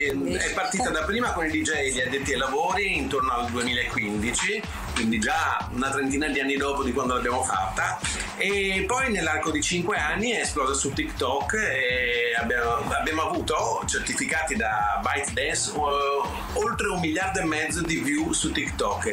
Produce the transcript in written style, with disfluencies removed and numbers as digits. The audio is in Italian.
È partita da prima con i DJ gli addetti ai lavori intorno al 2015, quindi già una trentina di anni dopo di quando l'abbiamo fatta, e poi nell'arco di 5 anni è esplosa su TikTok e abbiamo avuto certificati da ByteDance oltre 1,5 miliardi di view su TikTok,